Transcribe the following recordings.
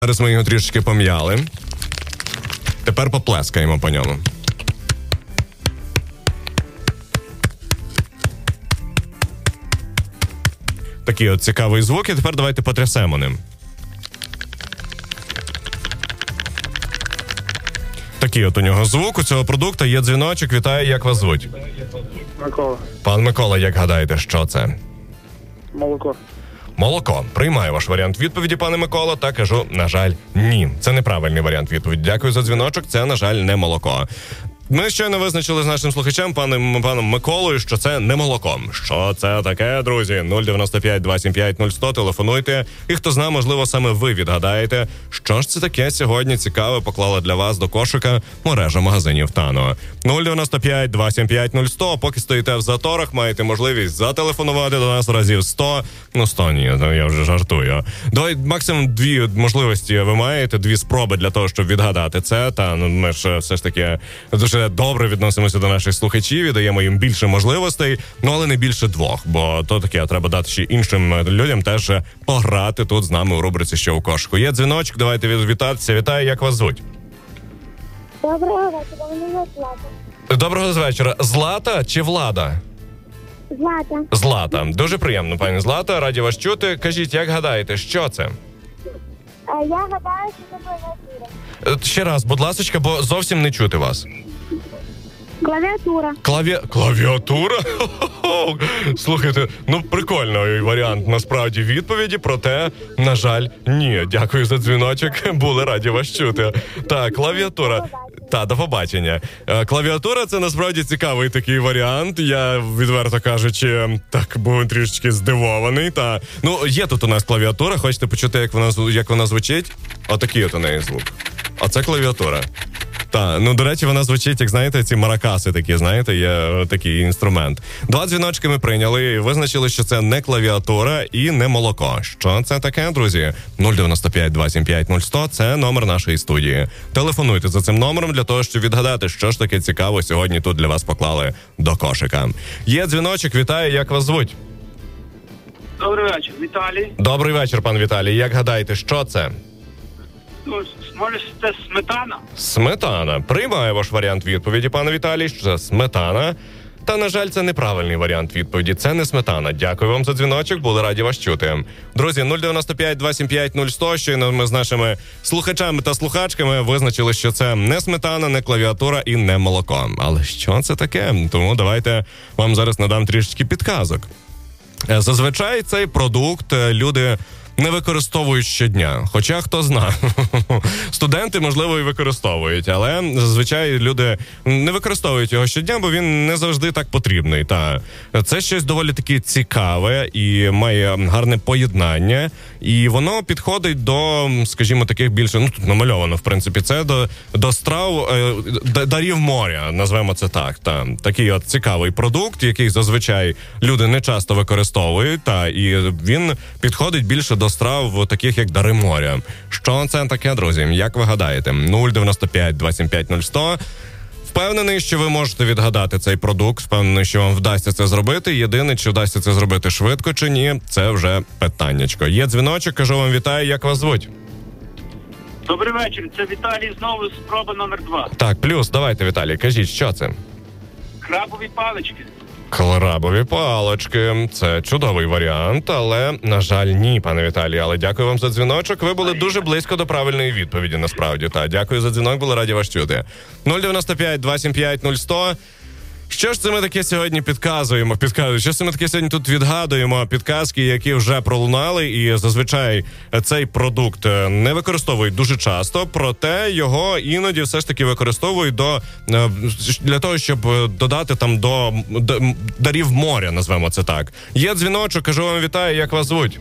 Зараз ми його трішечки пом'яли. Тепер поплескаємо по ньому. Такий от цікавий звук, і тепер давайте потрясемо ним. Такий от у нього звук, у цього продукту є дзвіночок. Вітаю, як вас звуть? Микола. Пан Микола, як гадаєте, що це? Молоко. Молоко. Приймаю ваш варіант відповіді, пане Микола, та кажу, на жаль, ні. Це неправильний варіант відповіді. Дякую за дзвіночок, це, на жаль, не молоко. Ми щойно визначили з нашим слухачем, паном Миколою, що це не молоко. Що це таке, друзі? 095-275-0100, телефонуйте. І хто знає, можливо, саме ви відгадаєте, що ж це таке сьогодні цікаве поклала для вас до кошика мережа магазинів Тано. 095-275-0100, поки стоїте в заторах, маєте можливість зателефонувати до нас разів 100. Ну, 100 ні, я вже жартую. Максимум 2 можливості ви маєте, 2 спроби для того, щоб відгадати це. Та, ми ж все ж таки дуже добре відносимося до наших слухачів і даємо їм більше можливостей, але не більше 2, бо то таке, треба дати ще іншим людям теж пограти тут з нами у рубриці «Що у кошику». Є дзвіночок, давайте вітатися. Вітаю, як вас звуть? Доброго вечора, мене звати Злата. Доброго вечора. Злата чи Влада? Злата. Злата. Дуже приємно, пані Злата, раді вас чути. Кажіть, як гадаєте, що це? Я гадаю, що це клавіатура. Ще раз, будь ласочка, бо зовсім не чути вас. Клавіатура. Клавіатура? Хо-хо-хо. Слухайте, ну прикольний варіант насправді відповіді, проте, на жаль, ні. Дякую за дзвіночок, були раді вас чути. Так, клавіатура. Та, до побачення. Клавіатура – це насправді цікавий такий варіант. Я, відверто кажучи, так був трішечки здивований. Та, ну, є тут у нас клавіатура, хочете почути, як вона звучить? Отакий от у неї звук. А це клавіатура. Так, ну, до речі, вона звучить, як, знаєте, ці маракаси такі, знаєте, є такий інструмент. 2 дзвіночки ми прийняли і визначили, що це не клавіатура і не молоко. Що це таке, друзі? 095-275-0100 – це номер нашої студії. Телефонуйте за цим номером для того, щоб відгадати, що ж таке цікаво сьогодні тут для вас поклали до кошика. Є дзвіночок, вітаю, як вас звуть? Добрий вечір, Віталій. Добрий вечір, пан Віталій. Як гадаєте, що це? Ну, може, це сметана? Сметана. Приймаю ваш варіант відповіді, пане Віталій, що це сметана. Та, на жаль, це неправильний варіант відповіді. Це не сметана. Дякую вам за дзвіночок, були раді вас чути. Друзі, 095-275-0100. Щойно ми з нашими слухачами та слухачками визначили, що це не сметана, не клавіатура і не молоко. Але що це таке? Тому давайте вам зараз надам трішечки підказок. Зазвичай цей продукт люди не використовують щодня. Хоча, хто знає, студенти, можливо, і використовують, але зазвичай люди не використовують його щодня, бо він не завжди так потрібний. Та це щось доволі таки цікаве і має гарне поєднання, і воно підходить до, скажімо, таких більше, ну, тут намальовано, в принципі, це до страв, дарів моря, назвемо це так. Та такий от цікавий продукт, який зазвичай люди не часто використовують, та і він підходить більше до страв таких, як дари моря. Що це таке, друзі? Як ви гадаєте? 095-275-0100. Впевнений, що ви можете відгадати цей продукт, впевнений, що вам вдасться це зробити. Єдине, чи вдасться це зробити швидко чи ні, це вже питаннячко. Є дзвіночок, кажу вам вітаю, як вас звуть? Добрий вечір, це Віталій, знову спроба номер 2. Так, плюс, давайте, Віталій, кажіть, що це? Крабові палички. Крабові палички. Це чудовий варіант, але, на жаль, ні, пане Віталій. Але дякую вам за дзвіночок. Ви були дуже близько до правильної відповіді, насправді. Так, дякую за дзвінок, були раді вас чути. 095-275-0100. Що ж це ми таке сьогодні підказуємо? Що ж це ми таке сьогодні тут відгадуємо? Підказки, які вже пролунали, і зазвичай цей продукт не використовують дуже часто, проте його іноді все ж таки використовують для того, щоб додати там до дарів моря, назвемо це так. Є дзвіночок, кажу вам вітаю, як вас звуть?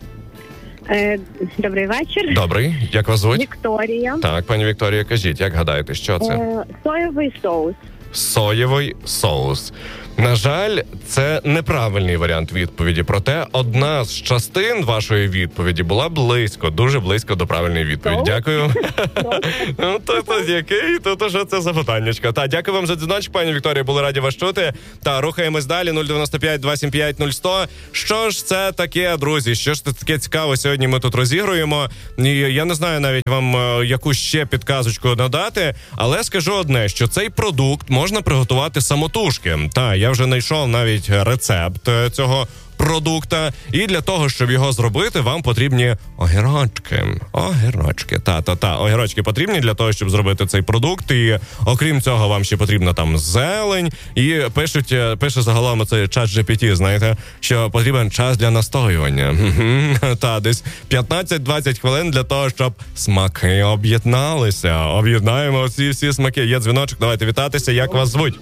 Добрий вечір. Добрий, як вас звуть? Вікторія. Так, пані Вікторія, кажіть, як гадаєте, що це? Соєвий соус. Соєвий соус. На жаль, це неправильний варіант відповіді. Проте одна з частин вашої відповіді була близько, дуже близько до правильної відповіді. Дякую. Ну, тут уже це запитаннячко. Та, дякую вам за дзвіночок, пані Вікторія, були раді вас чути. Та, рухаємось далі, 095-275-0100. Що ж це таке, друзі? Що ж це таке цікаве сьогодні ми тут розігруємо? І я не знаю навіть вам яку ще підказочку надати, але скажу одне, що цей продукт можна приготувати самотужки. Та, я вже знайшов навіть рецепт цього продукта. І для того, щоб його зробити, вам потрібні огірочки. Огірочки потрібні для того, щоб зробити цей продукт. І окрім цього, вам ще потрібна там зелень. І пише загалом цей чат GPT, знаєте, що потрібен час для настоювання. Та, десь 15-20 хвилин для того, щоб смаки об'єдналися. Об'єднаємо ці всі смаки. Є дзвіночок, давайте вітатися. Як вас звуть?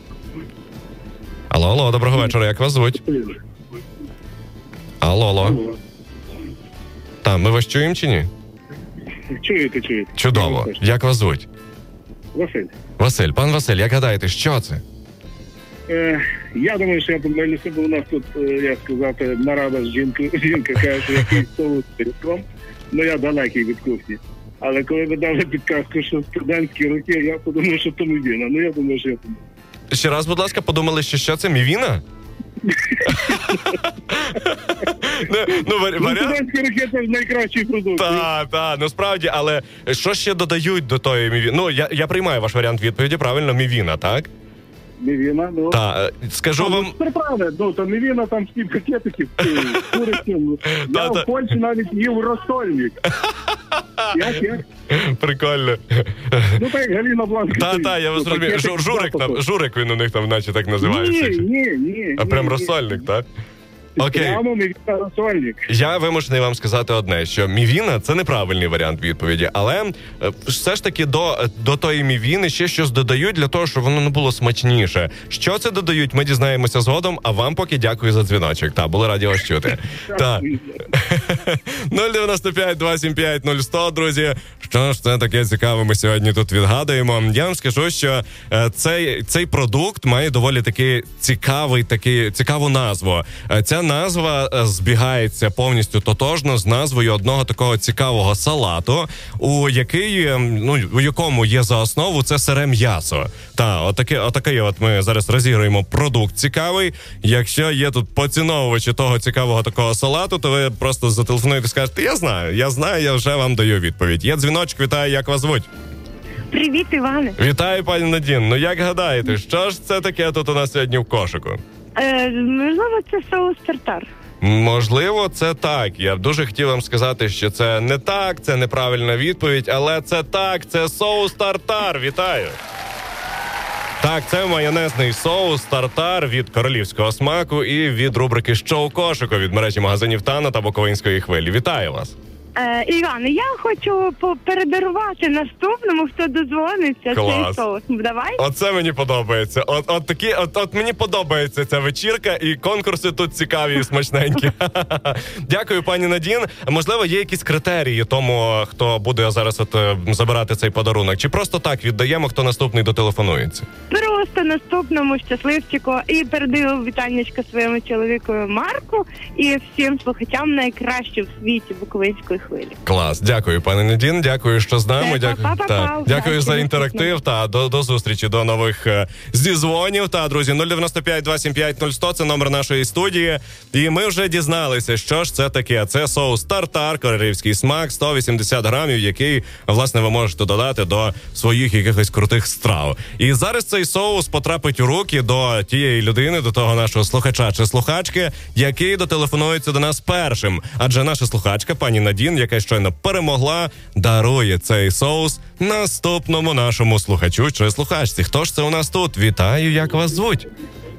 Алло, доброго вечора, як вас звуть? Алло. Та, ми вас чуємо чи ні? Чуєте. Чудово. Як вас звуть? Василь. Пан Василь, як гадаєте, що це? Я думаю, що я помилюся, бо у нас тут, як сказати, нарада з жінкою. Жінка каже, що якийсь соус з пиріжком. Ну, я далекий від кухні. Але коли ви дали підказку, що студентські роки, я подумав, що то мівіна. Ну, я думаю, що я помилюся. Ще раз, будь ласка, подумали, що це мівіна? Студентські роки – це ж найкращий продукт. Так, насправді, але що ще додають до тої мівіни? Ну, я приймаю ваш варіант відповіді, правильно, мівіна, так? Мівіна, ну. Так, скажу вам... Це правда, ну, то мівіна, там всі пакетики, куриці. Я в Польщі навіть їв розсольник. Як? Прикольно. Ну, так, Галина Бланка. Так, я вас розумію. Журик він у них там, наче так називається. Ні. А прям розсольник, так? Окей. Прямо мівіна розсольник. Я вимушений вам сказати одне, що мівіна – це неправильний варіант відповіді, але все ж таки до тої мівіни ще щось додають для того, щоб воно не було смачніше. Що це додають, ми дізнаємося згодом, а вам поки дякую за дзвіночок. Так, були раді вас чути. Так. 095-275-0100, друзі. Що ж це таке цікаве ми сьогодні тут відгадуємо. Я вам скажу, що цей продукт має доволі таки цікаву назву. Ця назва збігається повністю тотожно з назвою одного такого цікавого салату, у якому є за основу це сире м'ясо. Та, отакий от ми зараз розіграємо продукт цікавий. Якщо є тут поціновувачі того цікавого такого салату, то ви просто зателефонуєте і скажете: я знаю, я вже вам даю відповідь. Є дзвіночок, вітаю, як вас звуть? Привіт, Іване. Вітаю, пані Надін. Ну, як гадаєте, що ж це таке тут у нас сьогодні в кошику? Можливо, це соус тартар. Можливо, це так. Я б дуже хотів вам сказати, що це не так, це неправильна відповідь, але це так, це соус тартар. Вітаю! Так, це майонезний соус тартар від королівського смаку і від рубрики «Що у кошику» від мережі магазинів Тано та Буковинської хвилі. Вітаю вас! Іване, я хочу передарувати наступному, хто дозвониться, цей соус. Давай. Оце мені подобається. От мені подобається ця вечірка, і конкурси тут цікаві і смачненькі. Дякую, пані Надін. Можливо, є якісь критерії тому, хто буде зараз забирати цей подарунок? Чи просто так віддаємо, хто наступний дотелефонується? Просто наступному щасливчику. І передаю вітаннячка своєму чоловіку Марку і всім слухачам найкраще в світі Буковинської хвилі. Клас. Дякую, пане Надін. Дякую, що з нами. Дякую за інтерактив. Та до зустрічі, до нових зізвонів. Та, друзі, 095-275-0100 – це номер нашої студії. І ми вже дізналися, що ж це таке. Це соус тартар, королівський смак, 180 грамів, який, власне, ви можете додати до своїх якихось крутих страв. І зараз цей соус потрапить у руки до тієї людини, до того нашого слухача чи слухачки, який дотелефонується до нас першим. Адже наша слухачка, пані Надін, яка щойно перемогла, дарує цей соус наступному нашому слухачу чи слухачці. Хто ж це у нас тут? Вітаю, як вас звуть?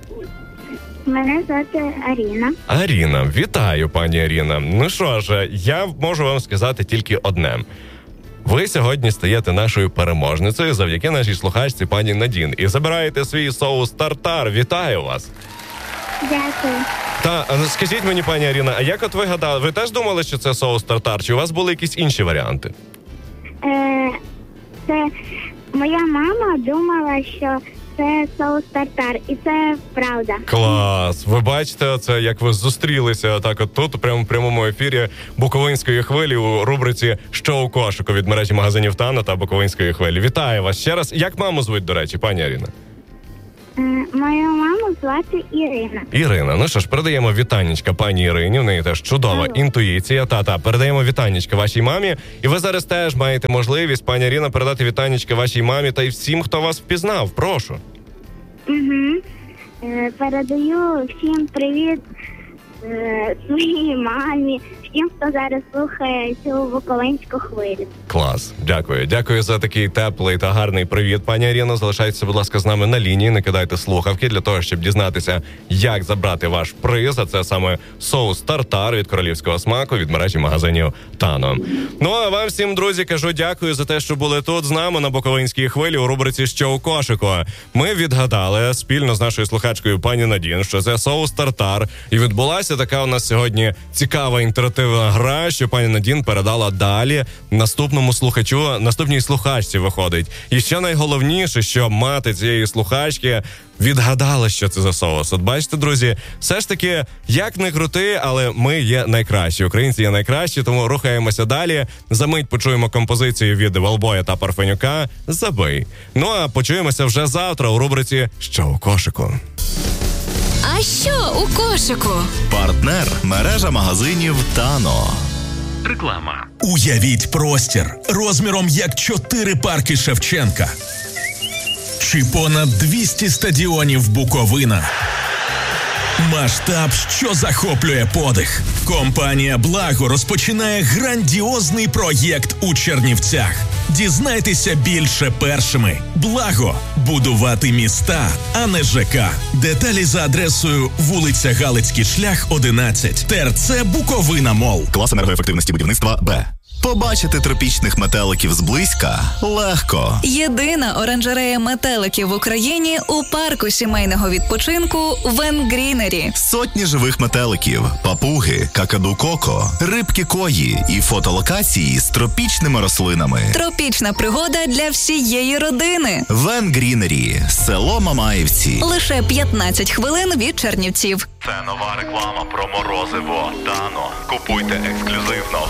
Мене звати Аріна. Аріна, вітаю, пані Аріна. Ну що ж, я можу вам сказати тільки одне. Ви сьогодні стаєте нашою переможницею завдяки нашій слухачці пані Надін і забираєте свій соус тартар. Вітаю вас! Дякую. Та, скажіть мені, пані Аріна, а як от ви гадали, ви теж думали, що це соус тартар, чи у вас були якісь інші варіанти? Це моя мама думала, що це соус тартар, і це правда. Клас! Ви бачите, це як ви зустрілися так от тут, прямо в прямому ефірі Буковинської хвилі у рубриці «Що у кошику» від мережі магазинів Тано та Буковинської хвилі. Вітаю вас ще раз. Як маму звуть, до речі, пані Аріна? Мою маму звати Ірина. Ірина. Ну що ж, передаємо вітаннячка пані Ірині. В неї теж чудова інтуїція. Та-та, передаємо вітаннячка вашій мамі. І ви зараз теж маєте можливість, пані Ірина, передати вітаннячка вашій мамі та й всім, хто вас впізнав. Прошу. Передаю всім привіт своїй мамі, всім, хто зараз слухає цю Буковинську хвилю. Клас. Дякую. Дякую за такий теплий та гарний привіт, пані Аріно. Залишайтеся, будь ласка, з нами на лінії, не кидайте слухавки для того, щоб дізнатися, як забрати ваш приз. А це саме соус тартар від королівського смаку від мережі магазинів Тано. Ну, а вам всім, друзі, кажу дякую за те, що були тут з нами на Буковинській хвилі у рубриці «Що у кошику». Ми відгадали спільно з нашою слухачкою пані Надін, що це соус тартар. І відбулася така у нас сьогодні цікава інтерактивна гра, що пані Надін передала далі наступному слухачу, наступній слухачці виходить. І що найголовніше, що мати цієї слухачки відгадала, що це за соус. От бачите, друзі, все ж таки, як не крути, але ми є найкращі. Українці є найкращі, тому рухаємося далі. Замить почуємо композицію від Велбоя та Парфенюка «Забий». Ну а почуємося вже завтра у рубриці «Що у кошику». А що у кошику? Партнер – мережа магазинів Тано. Реклама. Уявіть простір розміром як 4 парки Шевченка. Чи понад 200 стадіонів Буковина. Масштаб, що захоплює подих. Компанія «Благо» розпочинає грандіозний проєкт у Чернівцях. Дізнайтеся більше першими. «Благо» – будувати міста, а не ЖК. Деталі за адресою вулиця Галицький шлях, 11, ТРЦ Буковина Мол. Клас енергоефективності будівництва Б. Побачити тропічних метеликів зблизька легко. Єдина оранжерея метеликів в Україні у парку сімейного відпочинку Венгрінері. Сотні живих метеликів, папуги, какаду-коко, рибки-кої і фотолокації з тропічними рослинами. Тропічна пригода для всієї родини. Венгрінері, село Мамаївці. Лише 15 хвилин від Чернівців. Це нова реклама про морозиво Тано. Купуйте ексклюзивно